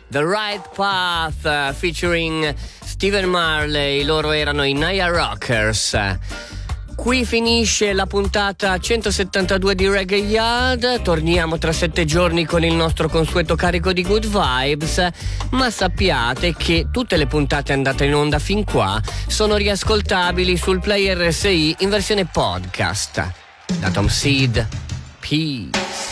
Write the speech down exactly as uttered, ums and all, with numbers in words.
The Right Path featuring Stephen Marley, loro erano i Naya Rockers. Qui finisce la puntata centosettantadue di Reggae Yard. Torniamo tra sette giorni con il nostro consueto carico di good vibes, ma sappiate che tutte le puntate andate in onda fin qua sono riascoltabili sul Player R S I in versione podcast. Da Tom Seed, peace.